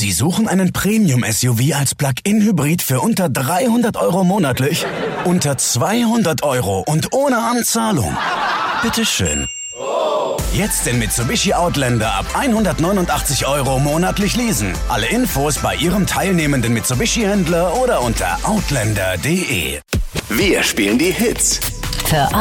Sie suchen einen Premium-SUV als Plug-in-Hybrid für unter 300 € monatlich? Unter 200 € und ohne Anzahlung? Bitteschön. Jetzt den Mitsubishi Outlander ab 189 € monatlich leasen. Alle Infos bei Ihrem teilnehmenden Mitsubishi-Händler oder unter outlander.de. Wir spielen die Hits. Für